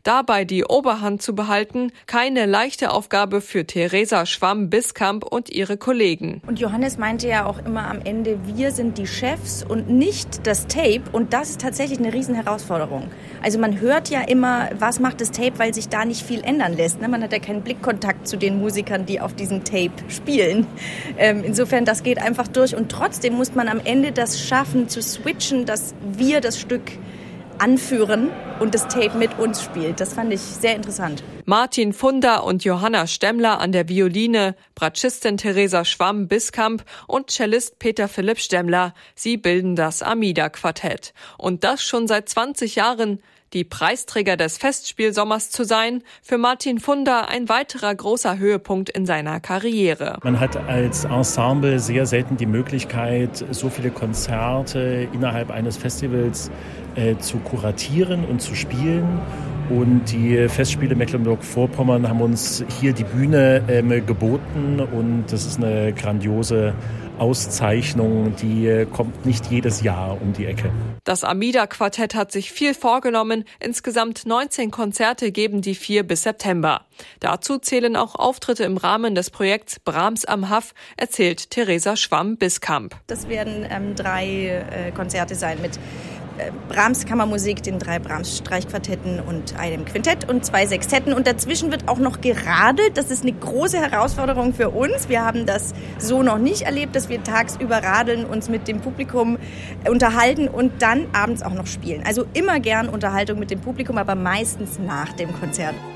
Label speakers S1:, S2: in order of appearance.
S1: Dabei die Oberhand zu behalten, keine leichte Aufgabe für Theresa Schwamm-Biskamp und ihre Kollegen.
S2: Und Johannes meinte ja auch immer am Ende, wir sind die Chefs und nicht das Tape. Und das ist tatsächlich eine Riesenherausforderung. Also man hört ja immer, was macht das Tape, weil sich da nicht viel ändern lässt. Man hat ja keinen Blickkontakt zu den Musikern, die auf diesem Tape spielen. Insofern, das geht einfach durch. Und trotzdem muss man am Ende das schaffen, zu switchen, dass wir das Stück anführen und das Tape mit uns spielt. Das fand ich sehr interessant.
S1: Martin Funder und Johanna Stemmler an der Violine, Bratschistin Theresa Schwamm-Biskamp und Cellist Peter Philipp Stemmler. Sie bilden das Amida-Quartett. Und das schon seit 20 Jahren. Die Preisträger des Festspielsommers zu sein, für Martin Funder ein weiterer großer Höhepunkt in seiner Karriere.
S3: Man hat als Ensemble sehr selten die Möglichkeit, so viele Konzerte innerhalb eines Festivals zu kuratieren und zu spielen. Und die Festspiele Mecklenburg-Vorpommern haben uns hier die Bühne geboten und das ist eine grandiose Auszeichnung, die kommt nicht jedes Jahr um die Ecke.
S1: Das Amida-Quartett hat sich viel vorgenommen. Insgesamt 19 Konzerte geben die 4 bis September. Dazu zählen auch Auftritte im Rahmen des Projekts Brahms am Haff, erzählt Theresa Schwamm-Biskamp.
S2: Das werden 3 Konzerte sein mit Brahms Kammermusik, den 3 Brahms Streichquartetten und einem Quintett und 2 Sextetten. Und dazwischen wird auch noch geradelt. Das ist eine große Herausforderung für uns. Wir haben das so noch nicht erlebt, dass wir tagsüber radeln, uns mit dem Publikum unterhalten und dann abends auch noch spielen. Also immer gern Unterhaltung mit dem Publikum, aber meistens nach dem Konzert.